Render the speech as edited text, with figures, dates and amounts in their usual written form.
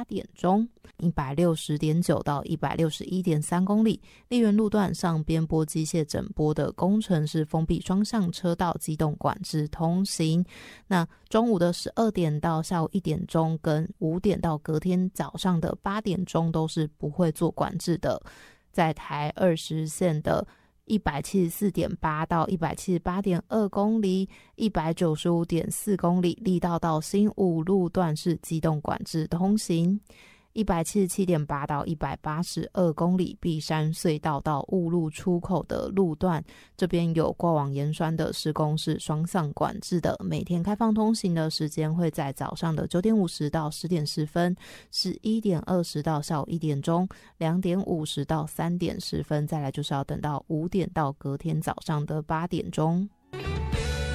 8点钟。160.9到161.3公里，丽园路段上边坡机械整波的工程是封闭双向车道，机动管制通行。那中午的12点到下午1点钟跟5点到隔天早上的8点钟都是不会做管制的。在台20线的174.8到178.2公里，195.4公里，力道到新武路段是机动管制通行。177.8到182公里，碧山隧道到雾路出口的路段，这边有过往盐酸的施工是双向管制的，每天开放通行的时间会在早上的9点50到10点10分，11点20到下午1点钟，2点50到3点10分，再来就是要等到5点到隔天早上的8点钟。